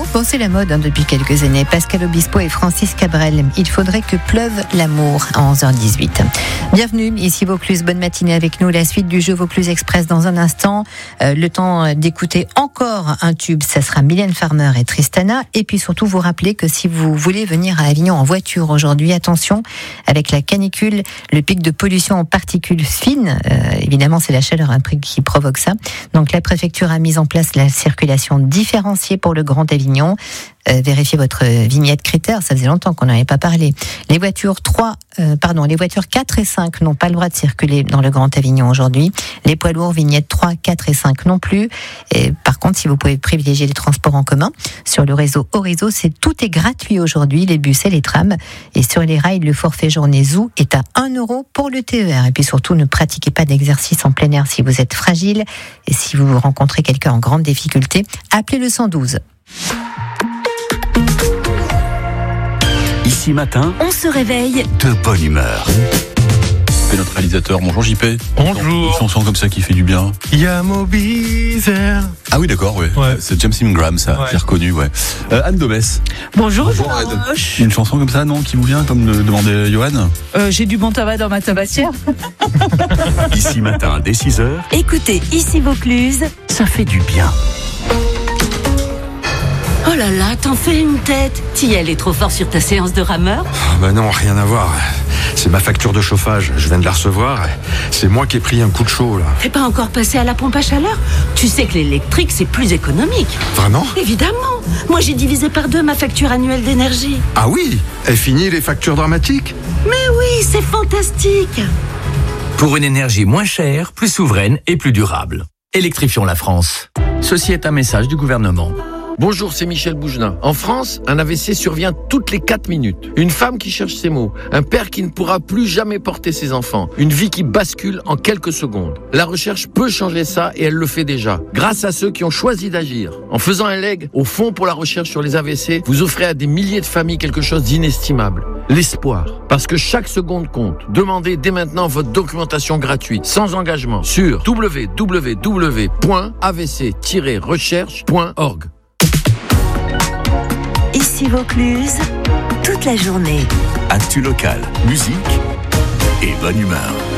Bon, c'est la mode depuis quelques années. Pascal Obispo et Francis Cabrel. Il faudrait que pleuve l'amour à 11h18. Bienvenue, ici Vaucluse. Bonne matinée avec nous. La suite du jeu Vaucluse Express dans un instant. Le temps d'écouter encore un tube. Ça sera Mylène Farmer et Tristana. Et puis surtout vous rappeler que si vous voulez venir à Avignon en voiture aujourd'hui, attention, avec la canicule, le pic de pollution en particules fines, évidemment c'est la chaleur qui provoque ça. Donc la préfecture a mis en place la circulation différenciée pour le Grand Avignon. Vérifiez votre vignette critère, ça faisait longtemps qu'on n'avait pas parlé. Les voitures 4 et 5 n'ont pas le droit de circuler dans le Grand Avignon aujourd'hui. Les poids lourds, vignettes 3, 4 et 5 non plus. Et par contre, si vous pouvez privilégier les transports en commun, sur le réseau Orizo, tout est gratuit aujourd'hui, les bus et les trams. Et sur les rails, le forfait journée Zoo est à 1 € pour le TER. Et puis surtout, ne pratiquez pas d'exercice en plein air si vous êtes fragile. Et si vous rencontrez quelqu'un en grande difficulté, appelez le 112. Ici matin, on se réveille de bonne humeur. C'est notre réalisateur. Bonjour JP. Bonjour. Une chanson comme ça qui fait du bien. Yamobizer. Ah oui, d'accord, ouais. C'est James Ingram, ça. Ouais. J'ai reconnu, ouais. Anne Domès. Bonjour, Ed. Roche. Une chanson comme ça, non, qui vous vient, comme le demandait Johan. J'ai du bon tabac dans ma tabatière. Ici matin, dès 6h, Écoutez ici Vaucluse. ça fait du bien. Oh là là, t'en fais une tête. T'y es trop fort sur ta séance de rameur. Bah non, rien à voir. C'est ma facture de chauffage. Je viens de la recevoir. C'est moi qui ai pris un coup de chaud, là. T'es pas encore passé à la pompe à chaleur? Tu sais que l'électrique, c'est plus économique. Vraiment? Évidemment. Moi, j'ai divisé par 2 ma facture annuelle d'énergie. Ah oui? Est fini les factures dramatiques? Mais oui, c'est fantastique. Pour une énergie moins chère, plus souveraine et plus durable. Électrifions la France. Ceci est un message du gouvernement. Bonjour, c'est Michel Bougelin. En France, un AVC survient toutes les 4 minutes. Une femme qui cherche ses mots. Un père qui ne pourra plus jamais porter ses enfants. Une vie qui bascule en quelques secondes. La recherche peut changer ça et elle le fait déjà. Grâce à ceux qui ont choisi d'agir. En faisant un leg au Fonds pour la recherche sur les AVC, vous offrez à des milliers de familles quelque chose d'inestimable. L'espoir. Parce que chaque seconde compte. Demandez dès maintenant votre documentation gratuite, sans engagement, sur www.avc-recherche.org. Ici Vaucluse, toute la journée. Actu local, musique et bonne humeur.